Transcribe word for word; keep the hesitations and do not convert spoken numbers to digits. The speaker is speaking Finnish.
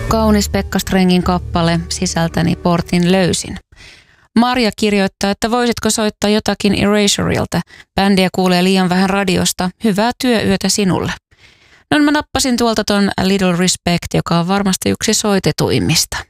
Kaunis Pekka Strengin kappale Sisältäni portin löysin. Marja kirjoittaa, että voisitko soittaa jotakin Erasureilta. Bändiä kuulee liian vähän radiosta. Hyvää työyötä sinulle. No mä nappasin tuolta ton A Little Respect, joka on varmasti yksi soitetuimmista.